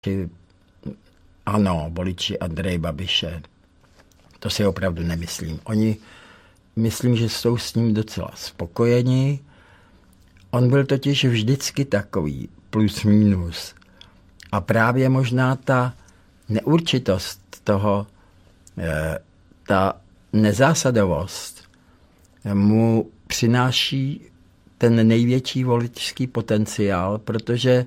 ano, voliči Andreje Babiše, to si opravdu nemyslím. Oni, myslím, že jsou s ním docela spokojeni. On byl totiž vždycky takový, plus minus. A právě možná ta neurčitost toho, ta nezásadovost mu přináší ten největší voličský potenciál, protože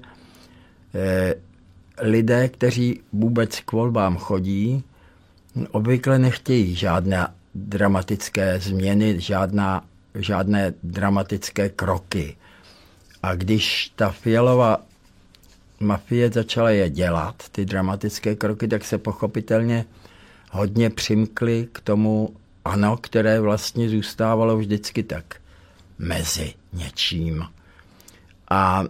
lidé, kteří vůbec k volbám chodí, obvykle nechtějí žádné dramatické změny, žádné dramatické kroky. A když ta Fialova mafie začala je dělat, ty dramatické kroky, tak se pochopitelně hodně přimkli k tomu ANO, které vlastně zůstávalo vždycky tak mezi něčím. A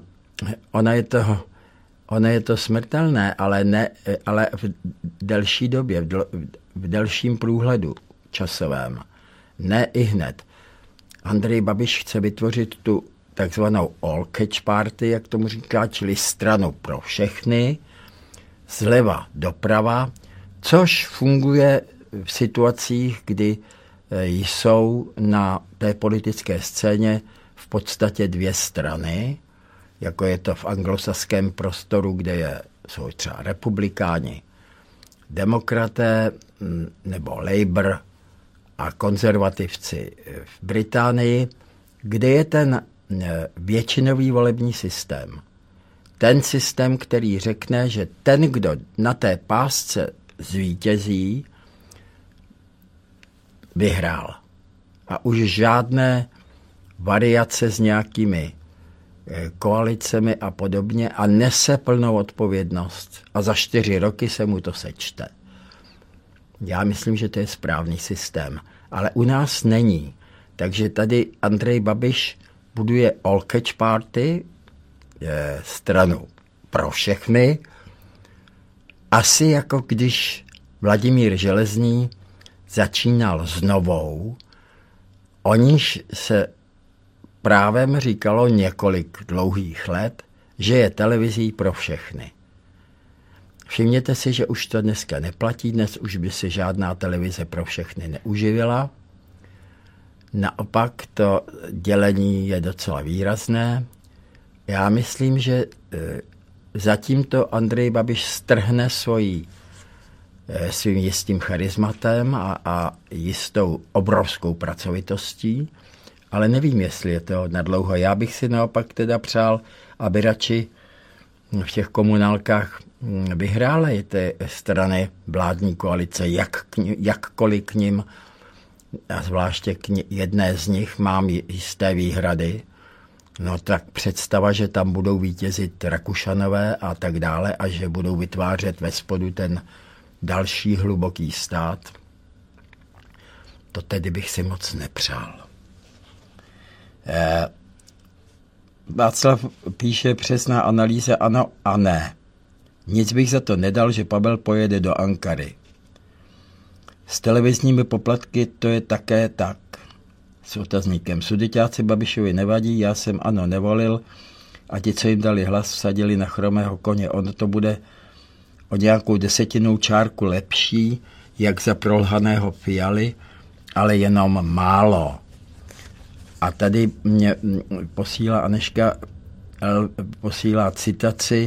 ono je to smrtelné, ale v delší době, v delším průhledu časovém. Ne i hned. Andrej Babiš chce vytvořit tu takzvanou all catch party, jak tomu říká, čili stranu pro všechny, zleva doprava, což funguje v situacích, kdy jsou na té politické scéně v podstatě dvě strany, jako je to v anglosaském prostoru, kde jsou třeba republikáni, demokraté nebo Labour a konzervativci v Británii, kde je ten většinový volební systém. Ten systém, který řekne, že ten, kdo na té pásce zvítězí, vyhrál. A už žádné variace s nějakými koalicemi a podobně a nese plnou odpovědnost. A za 4 roky se mu to sečte. Já myslím, že to je správný systém. Ale u nás není. Takže tady Andrej Babiš buduje all catch party, stranu pro všechny. Asi jako když Vladimír Železný začínal s Novou, o níž se právem říkalo několik dlouhých let, že je televizí pro všechny. Všimněte si, že už to dneska neplatí, dnes už by se žádná televize pro všechny neuživila. Naopak to dělení je docela výrazné. Já myslím, že zatím to Andrej Babiš strhne svým jistým charizmatem a jistou obrovskou pracovitostí, ale nevím, jestli je to nadlouho. Já bych si naopak teda přál, aby radši v těch komunálkách vyhrály ty strany vládní koalice, jakkoliv k nim, a zvláště k jedné z nich mám jisté výhrady, no tak představa, že tam budou vítězit Rakušanové a tak dále a že budou vytvářet ve spodu ten další hluboký stát, to tedy bych si moc nepřál. Václav píše přesná analýza ano a ne. Nic bych za to nedal, že Pavel pojede do Ankary. S televizními poplatky to je také tak. S otazníkem. Sudeťáci Babišovi nevadí, já jsem ANO nevolil a ti, co jim dali hlas, vsadili na chromého koně. Ono to bude o nějakou 10 čárku lepší, jak za prolhaného Fialy, ale jenom málo. A tady mě posílá Aneška, posílá citaci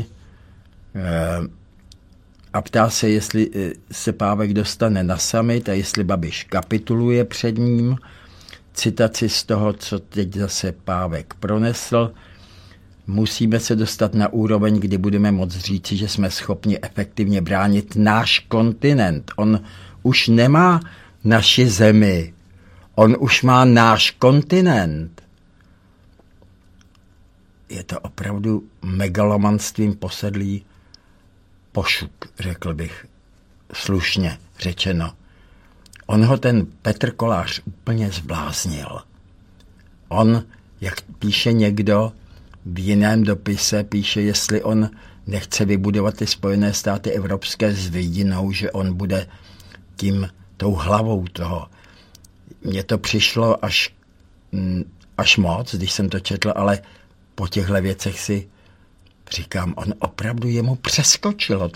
a ptá se, jestli se Pávek dostane na summit a jestli Babiš kapituluje před ním. Citaci z toho, co teď zase Pávek pronesl. Musíme se dostat na úroveň, kdy budeme moct říci, že jsme schopni efektivně bránit náš kontinent. On už nemá naši zemi. On už má náš kontinent. Je to opravdu megalomanstvím posedlý pošuk, řekl bych, slušně řečeno. On ho ten Petr Kolář úplně zbláznil. On, jak píše někdo v jiném dopise, píše, jestli on nechce vybudovat ty Spojené státy evropské s vidinou, že on bude tou hlavou toho. Mně to přišlo až moc, když jsem to četl, ale po těchto věcech si Říkám, on opravdu jemu přeskočilo.